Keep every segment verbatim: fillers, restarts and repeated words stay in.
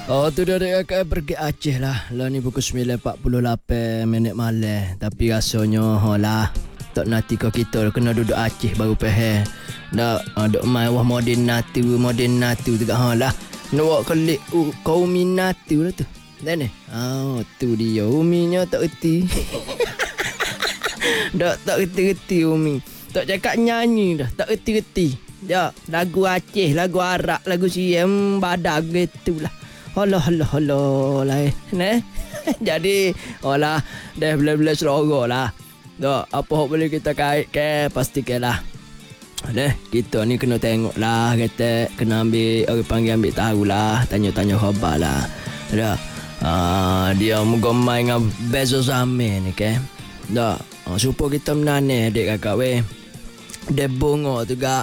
Oh tu dia dia kakak pergi Aceh lah. Lah ni pukul sembilan empat puluh lapan minit malam. Tapi rasanya ho lah tak nanti kau kita kena duduk Aceh baru faham. Dak duk mai wah moden natu moden natu tu ha lah. Nak kelik uh, kau minatu lah tu. Dan ni. Oh tu dia uminya tak reti. Dak tak reti-reti umi. Tak cakap nyanyi dah, tak reti-reti. Ya, lagu Aceh, lagu Arab, lagu Siam badak gitulah. Alah alah alah lah eh. Nah. Jadi, olah dah bela-bela selorok lah. Tak, apa hak boleh kita kait ke pastikanlah. Dah, kita ni kena tengok lah kata kena ambil orang panggil ambil tahu lah, tanya-tanya khabar lah. Dah. Ah, dia moga main dengan bezo zaman ni ke. Dah, ah, supaya kita menaneh adik kakak weh. Dia bunga tu ga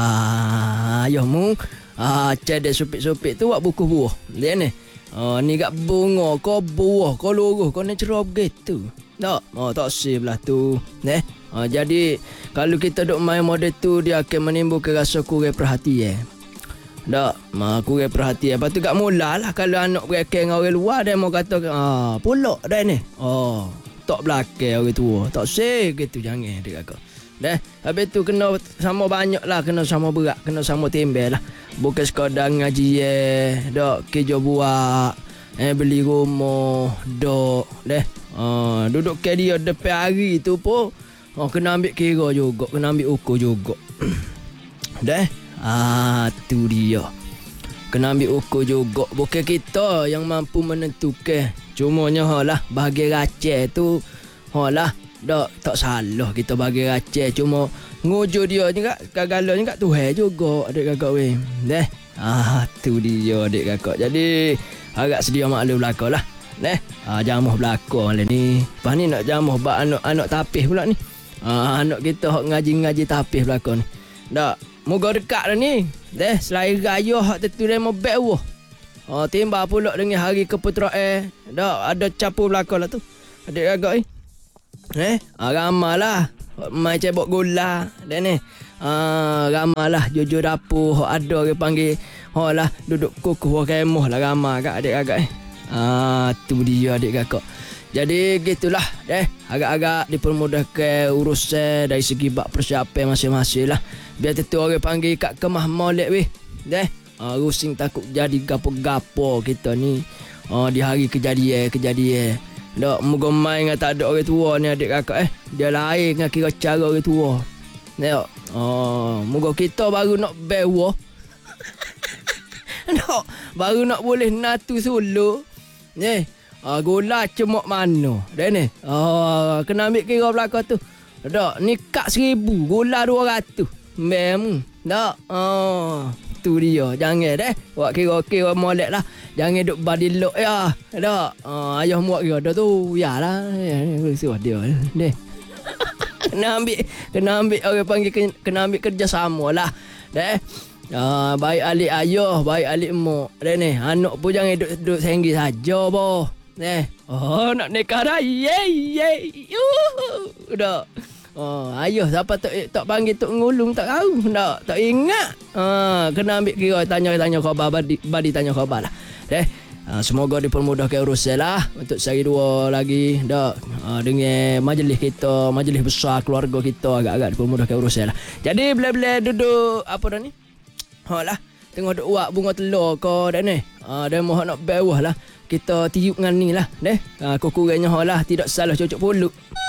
ah ayahmu ah cedek supik-supik tu buat buku buah. Dia ni. Ah ni gak bunga kau buah kau luruh kau nak cerop gitu. Tak, oh tak sih belah tu. Neh. Ah jadi kalau kita duk main model tu dia akan menimbulkan rasa kurang perhatian. Tak, mah kurang perhatian. Lepas tu gak mulalah kalau anak berakhir dengan orang luar dia mau kata ah pulak dah ni. Oh, tak belakang orang tua. Tak sih gitu jangan dia kakak. Dah, habis tu kena sama banyak lah, kena sama berat, kena sama timbel lah. Bukan sekadar ngaji eh, dok kerja buat, eh beli rumah, dok, dah. Uh, duduk ke dia depan hari tu pun, oh, kena ambil kira juga, kena ambil ukur juga. Dah, ah tu dia. Kena ambil ukur juga. Bukan kita yang mampu menentukan. Cumanya lah, bahagian racun tu, lah. Dak tak salah kita bagi Aceh cuma ngujur dia juga kagalan juga Tuhan juga adik kakak weh. Deh. Ah tu dia adik kakak. Jadi agak sedia maklum belaka lah. Deh. Ah jamuh belaka malam ni. Lepas ni nak jamuh bak anak-anak tapih pula ni. Ah anak kita hok ngaji-ngaji tapih belaka ni. Dak moga dekat dah ni. Deh selain raya hak tentu dia mau bet wah. Ah timbal pula dengan hari keputeraan. Dak ada campur belaka lah tu. Adik kakak ni. Eh, ah, ramalah mai cebok gula dan ni. Ah, ramalah jujur dapur ada orang panggil ha lah duduk kukuh kemoh lah ramah kat adik kakak eh. Ah, tu dia adik kakak. Jadi gitulah eh agak-agak dipermudahkan urusan dari segi bab persiapan masing-masing lah. Biar tentu orang panggil kat kemah molek weh. Deh, ah, rusing takut jadi gapo-gapo kita ni. Ah, di hari kejadian-kejadian. Dak moga main dengan tak ada orang tua ni adik kakak eh. Dia lain dengan kira cara orang tua. Tengok. Oh, moga kita baru nak bewa. Dak baru nak boleh natu sulu. Ni, ah gula cemok mana? Dah ni. Ah kena ambil kira belakang tu. Dak ni kak seribu, gula dua ratus. Mem. Dak. Oh, tu dia. Jangan deh. Buat kira-kira molek lah. Jangan duk body lock ya. Dak. Uh, ayah muak kira dah tu. Yalah. Suruh dia. Deh. Kena ambil kena ambil orang panggil kena ambil kerjasama lah. Deh. Uh, baik alik ayah, baik alik mak. Deh ni. Anak pun jangan duk duk senggi saja boh. Deh. Oh, nak nikah dah. Ye ye. Dak. Oh, ayah siapa tak tak panggil tok ngulung tak tahu. Tak tak ingat. Ha, kena ambil kira tanya-tanya khabar badi, badi tanya khabar lah. Eh, ha, semoga dipermudahkan urusan lah untuk sehari dua lagi dak ha, dengan majlis kita, majlis besar keluarga kita agak-agak dipermudahkan urusan lah. Jadi bila-bila duduk apa dah ni? Ha lah, tengok duk uak bunga telur ke dak ni. Ha, dan mohon nak bawah lah. Kita tiup dengan ni lah. Deh. Ha, kurangnya ha lah tidak salah cocok pulut.